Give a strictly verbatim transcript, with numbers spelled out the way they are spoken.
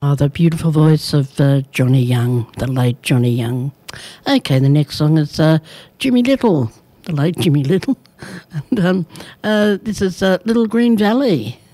Oh, the beautiful voice of uh, Johnny Young, the late Johnny Young. Okay, the next song is uh, Jimmy Little, the late Jimmy Little. and um, uh, this is uh, Little Green Valley.